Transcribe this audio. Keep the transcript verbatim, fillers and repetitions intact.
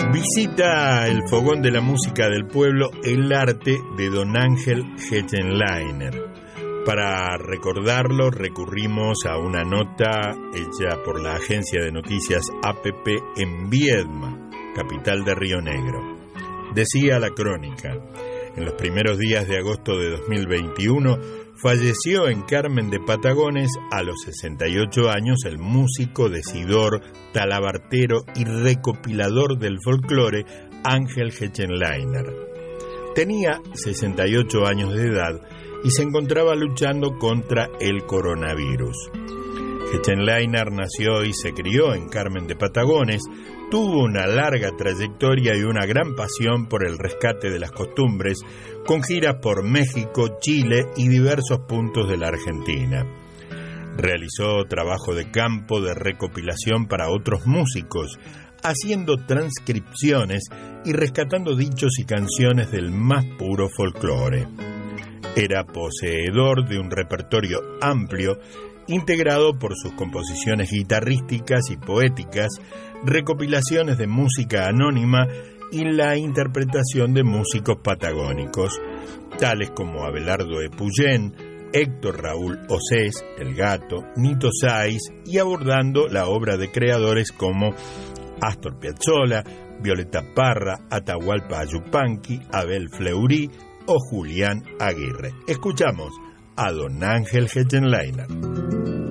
Visita el fogón de la música del pueblo el arte de don Ángel Hechenleiner. Para recordarlo recurrimos a una nota hecha por la agencia de noticias A P P en Viedma, capital de Río Negro. Decía la crónica: en los primeros días de agosto de dos mil veintiuno falleció en Carmen de Patagones a los sesenta y ocho años el músico, decidor, talabartero y recopilador del folclore Ángel Hechenleiner. Tenía sesenta y ocho años de edad y se encontraba luchando contra el coronavirus. Hechenleiner nació y se crió en Carmen de Patagones, tuvo una larga trayectoria y una gran pasión por el rescate de las costumbres, con giras por México, Chile y diversos puntos de la Argentina. Realizó trabajo de campo de recopilación para otros músicos, haciendo transcripciones y rescatando dichos y canciones del más puro folclore. Era poseedor de un repertorio amplio, integrado por sus composiciones guitarrísticas y poéticas, recopilaciones de música anónima y la interpretación de músicos patagónicos, tales como Abelardo Epuyén, Héctor Raúl Osés, El Gato, Nito Sáiz, y abordando la obra de creadores como Astor Piazzolla, Violeta Parra, Atahualpa Yupanqui, Abel Fleury o Julián Aguirre. Escuchamos a don Ángel Hechenleiner.